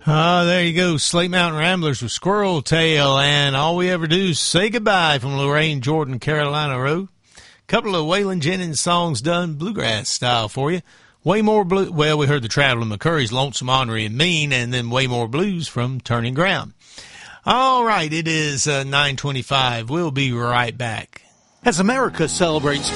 There you go. Slate Mountain Ramblers with Squirrel Tail, and all we ever do is say goodbye from Lorraine Jordan, Carolina Road. Couple of Waylon Jennings songs done bluegrass style for you. Way More Blue. Well, we heard the Traveling McCurry's Lonesome, Ornery, and Mean, and then Way More Blues from Turning Ground. All right, it is 9:25. We'll be right back. As America celebrates